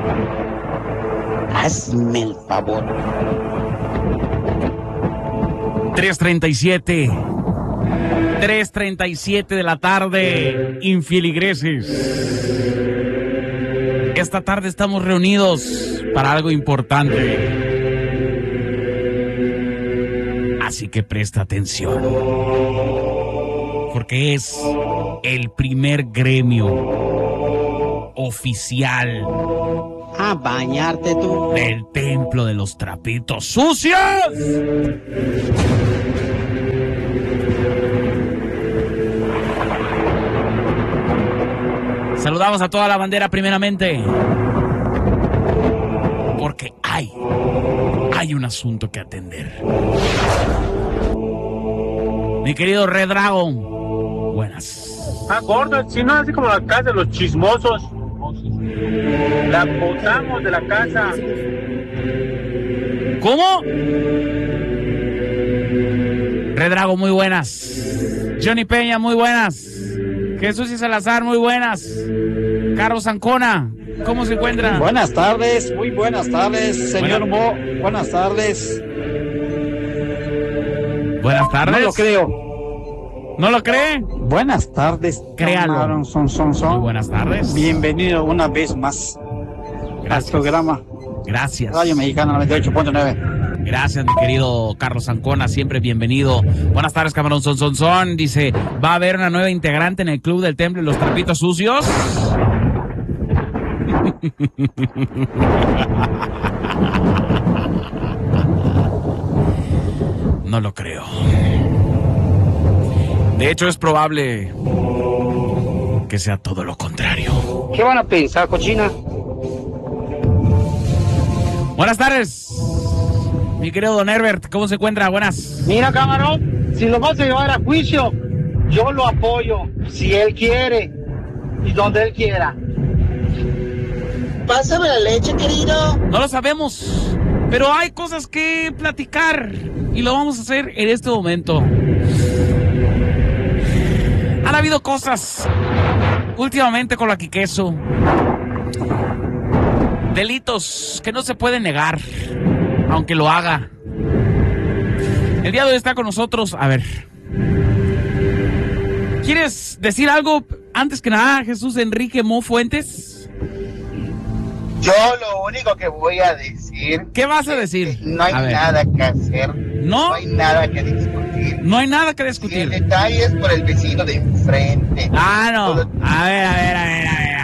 Hazme el favor. 3:37 de la tarde, infiligreses. Esta tarde estamos reunidos para algo importante. Así que presta atención. Porque es el primer gremio oficial A bañarte tú. del Templo de los Trapitos Sucios. Saludamos a toda la bandera primeramente. Porque hay un asunto que atender. Mi querido Red Dragon, buenas. Gordo, si no, así como la casa de los chismosos. La botamos de la casa. ¿Cómo? Red Dragon, muy buenas. Johnny Peña, muy buenas. Jesús y Salazar, muy buenas. Carlos Ancona, ¿cómo se encuentra? Buenas tardes, muy buenas tardes, señor Mo. Buenas tardes. Buenas tardes. No lo creo. ¿No lo cree? Buenas tardes. Créalo. Camarón, son. Muy buenas tardes. Bienvenido una vez más al programa Gracias. Radio Mexicana 98.9. Gracias, mi querido Carlos Ancona, siempre bienvenido. Buenas tardes, camarón, son. Dice, ¿va a haber una nueva integrante en el Club del Templo de los Trapitos Sucios? No lo creo. De hecho, es probable que sea todo lo contrario. ¿Qué van a pensar, cochina? Buenas tardes, mi querido Don Herbert, ¿cómo se encuentra? Buenas. Mira, camarón, si lo vas a llevar a juicio, yo lo apoyo, si él quiere y donde él quiera. Pásame la leche, querido. No lo sabemos, pero hay cosas que platicar y lo vamos a hacer en este momento. Han habido cosas últimamente con la Quiqueso. Delitos que no se pueden negar, aunque lo haga. El día de hoy está con nosotros, a ver. ¿Quieres decir algo antes que nada, Jesús Enrique Mo Fuentes? Yo lo único que voy a decir... ¿Qué vas a decir? No hay A ver. nada que hacer. ¿No? No hay nada que discutir. No hay nada que Y el discutir. detalle es por el vecino de enfrente. Ah, no. A ver.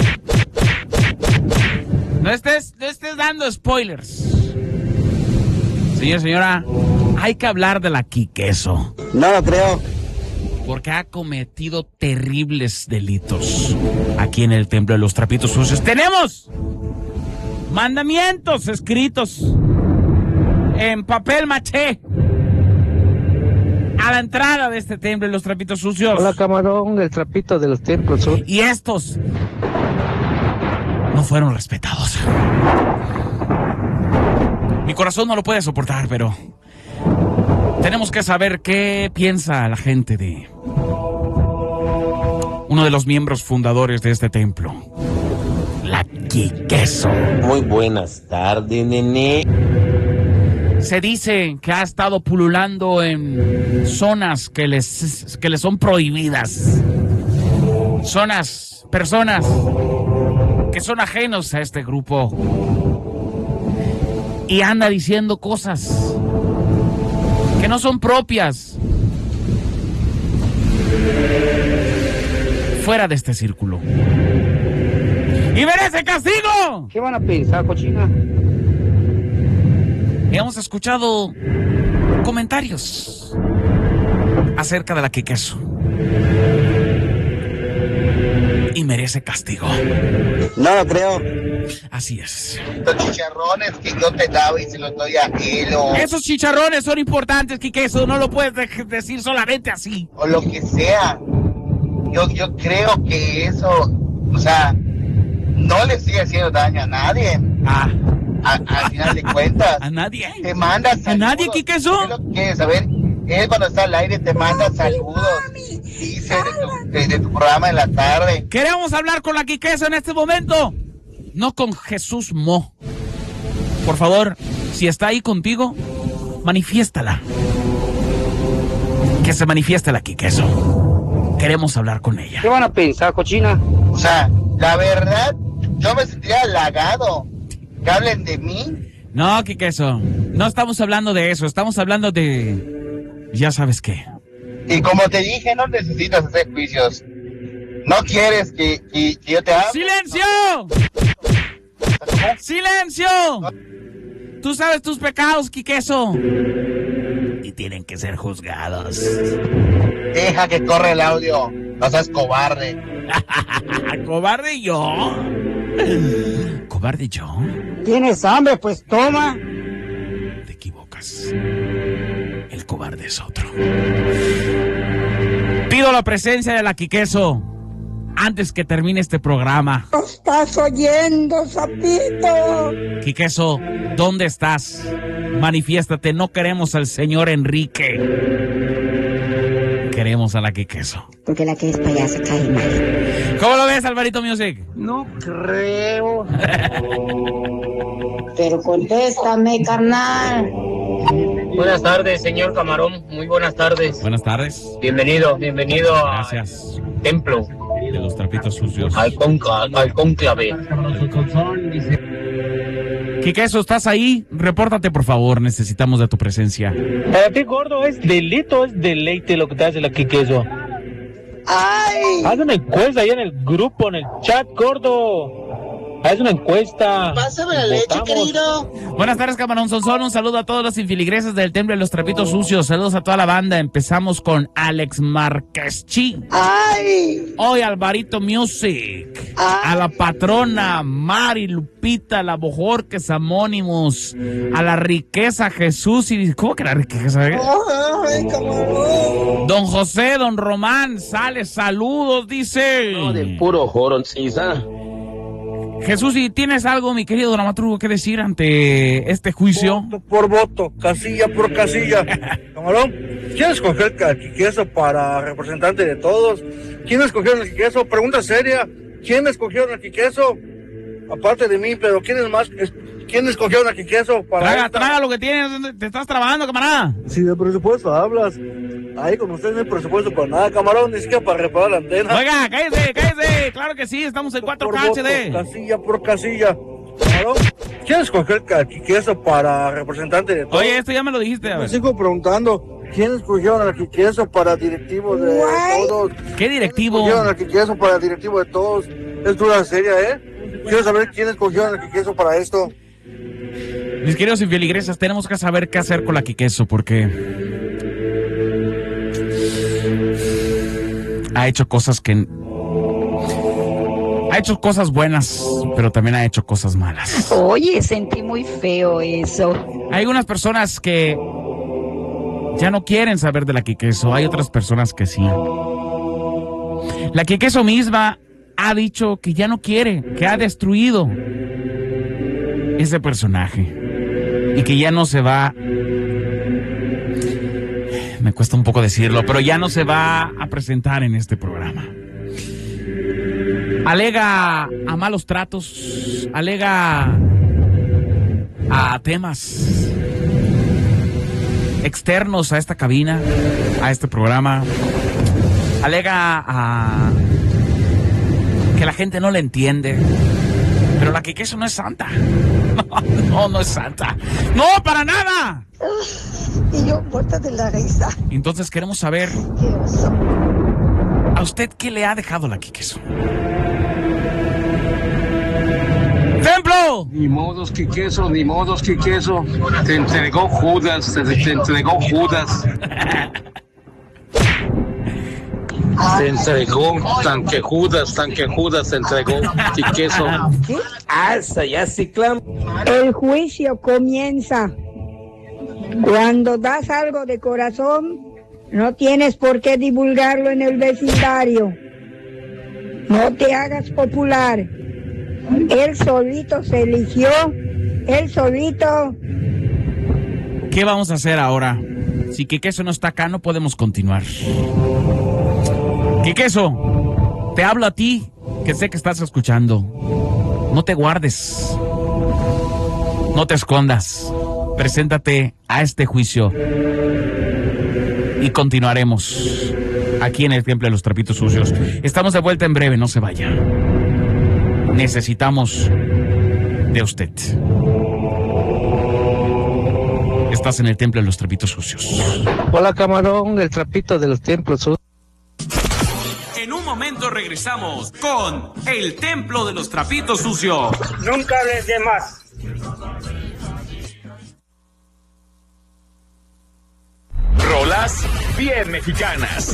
No estés dando spoilers. Señora, hay que hablar de la Quiqueso. No lo creo. Porque ha cometido terribles delitos aquí en el Templo de los Trapitos Sucios. Tenemos mandamientos escritos en papel maché a la entrada de este Templo de los Trapitos Sucios. Hola, camarón, el trapito de los templos sur. Y estos no fueron respetados. Mi corazón no lo puede soportar, pero tenemos que saber qué piensa la gente de uno de los miembros fundadores de este templo, la Quiqueso. Muy buenas tardes, nene. Se dice que ha estado pululando en zonas que les son prohibidas. Personas que son ajenos a este grupo. Y anda diciendo cosas que no son propias. Fuera de este círculo. ¡Y merece castigo! ¿Qué van a pensar, cochina? Hemos escuchado comentarios acerca de la Quiqueso. Y merece castigo. No lo creo. Así es. Los chicharrones que yo te daba y se los doy a él Esos chicharrones son importantes, Quiqueso. No lo puedes decir solamente así. o lo que sea. Yo creo que eso, o sea, no le sigue haciendo daño a nadie. Al final de cuentas. ¿A nadie? Te manda saludos. ¿A nadie, Quiqueso? ¿Qué es lo que quieres saber? Él cuando está al aire te manda saludos. Dice de tu programa en la tarde. Queremos hablar con la Quiqueso en este momento. no con Jesús Mo. Por favor, si está ahí contigo, manifiéstala. Que se manifieste la Quiqueso. Queremos hablar con ella. ¿Qué van a pensar, cochina? O sea, la verdad, yo me sentiría halagado que hablen de mí. No, Quiqueso, no estamos hablando de eso, estamos hablando de... ya sabes qué. Y como te dije, no necesitas hacer juicios. No quieres que yo te hable. ¡Silencio! ¡Silencio! Tú sabes tus pecados, Quiqueso. Y tienen que ser juzgados. Deja que corre el audio. No seas cobarde. ¿Cobarde yo? ¿Cobarde yo? ¿Tienes hambre? Pues toma. Te equivocas. El cobarde es otro. Pido la presencia de la Quiqueso antes que termine este programa. ¿Lo estás oyendo, sapito? Quiqueso, ¿dónde estás? Manifiéstate, no queremos al señor Enrique. Queremos a la Quiqueso. Porque la que es payasa cae mal. ¿Cómo lo ves, Alvarito Music? No creo. Pero contéstame, carnal. Buenas tardes, señor Camarón. Muy buenas tardes. Buenas tardes. Bienvenido Gracias. al templo. De los trapitos sucios. Al cónclave. Quiqueso, ¿estás ahí? Repórtate, por favor. Necesitamos de tu presencia. Para ti, gordo, es delito, es deleite lo que te hace la Quiqueso. ¡Ay! Haz una encuesta ahí en el grupo, en el chat, gordo. Haz una encuesta. Pásame la leche, querido. Buenas tardes, Camarón Sonsón. Un saludo a todos los infiligreses del Templo de los Trapitos Sucios. Saludos a toda la banda. Empezamos con Alex Marqueschi. ¡Ay! Hoy Alvarito Music. A la patrona Mari Lupita, la Bojorques Amónimos. A la Riqueza Jesús y... ¿Cómo que la Riqueza? ¡Ay, camarón! Don José, don Román, sale, saludos, dice. No, del puro joroncisa. Jesús, ¿y tienes algo, mi querido dramaturgo, que decir ante este juicio? Voto por voto, casilla por casilla. Camarón, ¿quién escogió al Quiqueso para representante de todos? ¿Quién escogió al Quiqueso? Pregunta seria. ¿Quién escogió al Quiqueso? Aparte de mí, pero ¿quién es más? ¿Quién escogió al Quiqueso para Traga lo que tienes, te estás trabajando, camarada. Si de presupuesto hablas, ahí con ustedes no hay presupuesto para nada, camarón, ni siquiera para reparar la antena. Oiga, cállese, claro que sí, estamos en 4K HD. Casilla por casilla. Camarón, ¿quién escogió al Quiqueso para representante de todos? Oye, esto ya me lo dijiste, a ver. Me sigo preguntando, ¿quién escogió al Quiqueso para directivo de todos? ¿Qué directivo? ¿Quién escogió al Quiqueso para directivo de todos? Es dura seria, Quiero saber quién escogió al Quiqueso para esto. Mis queridos infeligreses, tenemos que saber qué hacer con la Quiqueso porque ha hecho cosas buenas, pero también ha hecho cosas malas. Oye, sentí muy feo eso. Hay unas personas que ya no quieren saber de la Quiqueso, hay otras personas que sí. La Quiqueso misma ha dicho que ya no quiere, que ha destruido ese personaje y que ya no se va, me cuesta un poco decirlo, pero ya no se va a presentar en este programa. Alega a malos tratos, alega a temas externos a esta cabina, a este programa, alega a que la gente no le entiende. Pero la Quiqueso no es santa. No es santa. ¡No, para nada! Y yo muerta de la risa. Entonces queremos saber, ¿a usted qué le ha dejado la Quiqueso? ¡Templo! Ni modos Quiqueso. Te entregó Judas. Te entregó Judas. Te entregó, tanque Judas te entregó Quiqueso. ¿Qué? Alza, ya sí, claro. El juicio comienza. Cuando das algo de corazón, no tienes por qué divulgarlo en el vecindario. No te hagas popular. Él solito se eligió, él solito. ¿Qué vamos a hacer ahora? Si Quiqueso no está acá, no podemos continuar. Quiqueso, te hablo a ti, que sé que estás escuchando. No te guardes. No te escondas. Preséntate a este juicio. Y continuaremos aquí en el Templo de los Trapitos Sucios. Estamos de vuelta en breve, no se vaya. Necesitamos de usted. Estás en el Templo de los Trapitos Sucios. Hola, Camarón, el trapito de los templos sucios. En un momento regresamos con el Templo de los Trapitos Sucios. Nunca hables de más. Rolas bien mexicanas.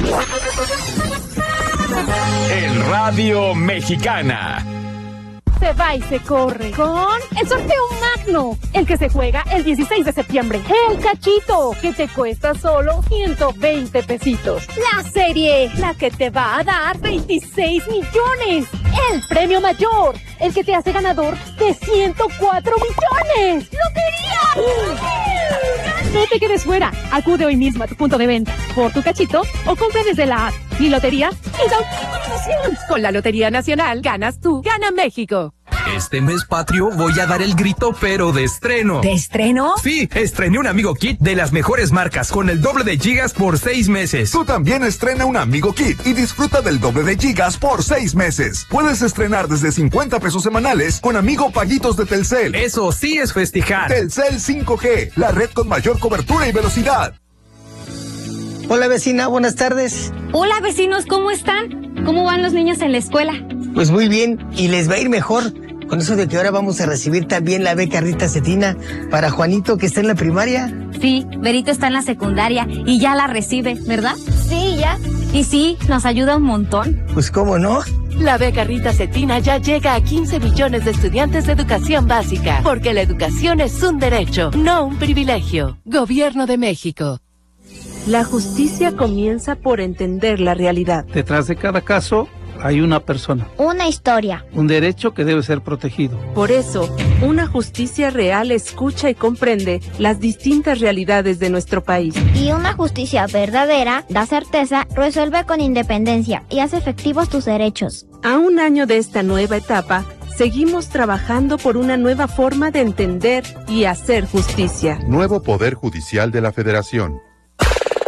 En Radio Mexicana. Se va y se corre con el sorteo magno, el que se juega el 16 de septiembre. El cachito, que te cuesta solo 120 pesitos. La serie, la que te va a dar 26 millones. El premio mayor, el que te hace ganador de 104 millones. ¡Lotería! No te quedes fuera. Acude hoy mismo a tu punto de venta por tu cachito o compra desde la app. Mi lotería es automoción. Con la Lotería Nacional ganas tú, gana México. Este mes patrio voy a dar el grito, pero de estreno. ¿De estreno? Sí, estrené un Amigo Kit de las mejores marcas con el doble de gigas por 6 meses. Tú también estrena un Amigo Kit y disfruta del doble de gigas por 6 meses. Puedes estrenar desde 50 pesos semanales con Amigo Paguitos de Telcel. Eso sí es festejar. Telcel 5G, la red con mayor cobertura y velocidad. Hola vecina, buenas tardes. Hola vecinos, ¿cómo están? ¿Cómo van los niños en la escuela? Pues muy bien, y les va a ir mejor. Con eso de que ahora vamos a recibir también la beca Rita Cetina para Juanito, que está en la primaria. Sí, Berito está en la secundaria y ya la recibe, ¿verdad? Sí, ya. Y sí, nos ayuda un montón. Pues cómo no. La beca Rita Cetina ya llega a 15 millones de estudiantes de educación básica, porque la educación es un derecho, no un privilegio. Gobierno de México. La justicia comienza por entender la realidad. Detrás de cada caso hay una persona. Una historia. Un derecho que debe ser protegido. Por eso, una justicia real escucha y comprende las distintas realidades de nuestro país. Y una justicia verdadera da certeza, resuelve con independencia y hace efectivos tus derechos. A un año de esta nueva etapa, seguimos trabajando por una nueva forma de entender y hacer justicia. Nuevo Poder Judicial de la Federación.